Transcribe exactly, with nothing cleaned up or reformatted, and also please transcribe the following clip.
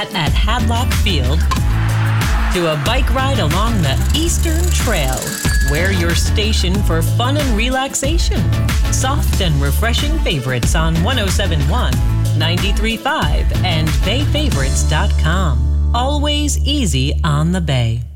bat at Hadlock Field to a bike ride along the Eastern Trail. We're your station for fun and relaxation. Soft and refreshing favorites on one oh seven point one, ninety-three point five, and bay favorites dot com. Always easy on the Bay.